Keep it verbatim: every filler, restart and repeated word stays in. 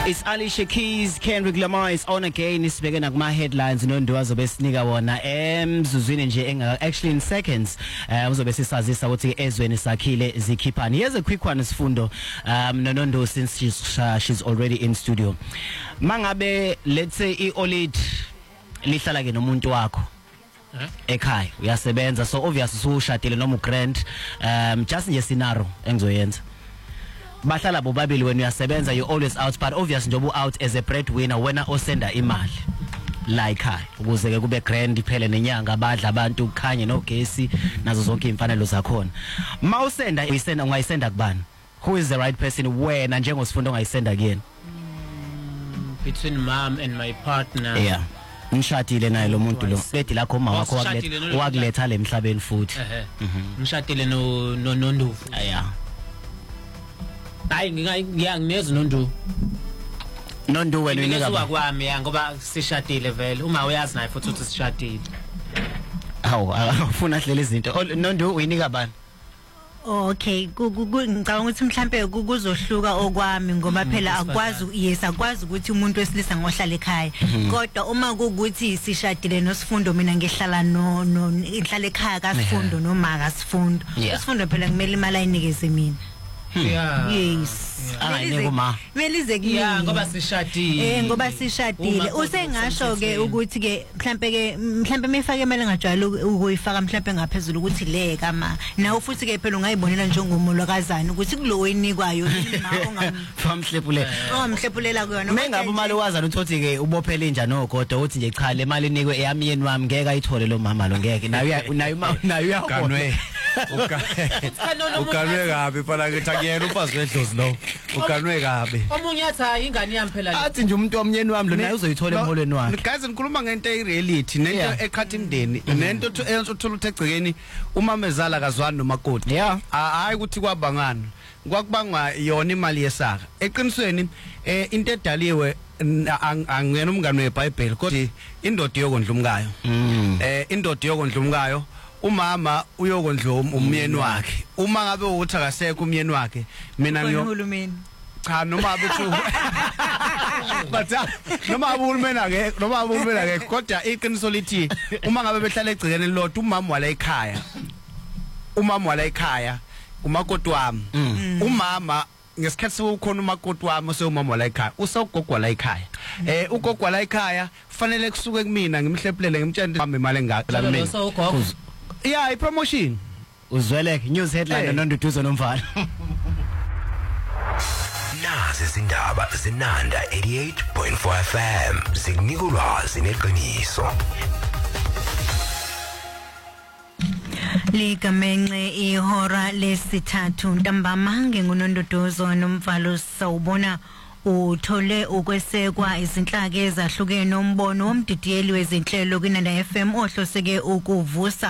It's Alicia Keys, Kendrick Lamar is on again. Isibeke nakuma headlines noNdu azobe sinika wona emzuzwini nje enga actually in seconds. Uh, uzobe sisazisa ukuthi ezweni sakhile zikhiphani. Here's a quick one Sifundo. Um noNdu since she's uh, she's already in studio. Mangabe let's say iOLED lihlala ke nomuntu wakho. Ekhaya uyasebenza so obviously usushadile noma ugrand um just nje scenario engizoyenza. Bahlala bobabili when uyasebenza you always out but obviously njobu out as a breadwinner wena osenda imali la ekhaya ukuze ke kube grand iphele nenyanga abadla abantu kukhanye nogesi nazo zonke imfanelo zakhona. Mawusenda uyisenda ungayisenda kubani? Who is the right person wena njengosifundo ongayisenda kuyena? Between mom and my partner. Yeah. Ngishadile naye lo muntu lo. Ledi la khoma wakho wakuletha wakuletha le emhlabeni futhi. Mhm. Ngishadile no no noNdu. Yeah. Hayi ngiyangineza noNdu. noNdu wena uyinika ba kwami ya ngoba sishadile vele uma uyazi naye futhi ukuthi sishadile. Hawu afuna hlela izinto. noNdu uyinika bani? Okay ngicabanga ukuthi mhlambe kuzohluka okwami ngoba phela akwazi yes akwazi ukuthi umuntu wesilisa ngohlala ekhaya kodwa uma kuukuthi sishadile noSifundo mina ngihlala no ngihlala ekhaya kaSifundo noma kaSifundo uSifundo phela kumele imali ayinikeze mina. Yeah. Yes. Hayi nekuma. Velize kimi. Yeah ngoba sishadile. Eh ngoba sishadile. Usengasho ke ukuthi ke mhlambe ke mhlambe mefake imali ngajwayela ukuyifaka mhlambe ngaphezulu ukuthi le kama. Nawe futhi ke phela ungayibonela njengomolokazana ukuthi kulo wenikwayo ima famhlephule. Ongamhlephulela kuyona. Mengabe imali wazana uthothi ke ubophele inja nogodo uthi nje cha le mali inikwe eyamiyeni wami ngeke ayithole lo mama lo ngeke. Nayo nayo nayo uyaganwe. Uganwe kabi phela ke takuyena ufazi wedlozi lo. Uganwe kabi. Omunye athi hayi ingane yami phela le. Athi nje umuntu omnyeni wami lo naye uzoyithola emholweni wakhe. Guys ngikhuluma ngento eyireality nento ekhathi imndeni nento eyonke uthola uthegcekeni umama ezala kazwani nomakoti. Yeah. Hayi ukuthi kwabangana. Kwakubangwa yona imali yesaka. Eqinisweni eh into edaliwe angena umngane weBhayibheli kodwa indoda yokondla umkayo. Eh indoda yokondla umkayo umama uyokondla umyeni wakhe uma ngabe uthi akasekho umyeni wakhe mina ngiyo uhulumeni cha noma bethu batha noma uhulumeni ake noma uhulumeni ake kodwa iqiniso lithi uma ngabe behlala egcikeni lodwa umama wala ekhaya umama wala ekhaya umakoti wami umama ngesikhathi sokukhona umakoti wami sewumama wala ekhaya usawugogo wala ekhaya eh ugogo wala ekhaya kufanele kusuke kumina ngimhlephulele ngimtshela wami imali engaka la mina yeah ipromotion uzweleke news headline noNduduzo nomvala nazi izindaba zinanda eighty-eight point four F M zikunika ulwazi neqiniso. Ligamenxe ihora lesithathu ntambama ngenguNonduduzo nomvalo sawubona uthole ukwesekwa izinhlaka ezahlukene nombono womdidiyeli wezinhlelo kwinanda F M ohloseke ukuvusa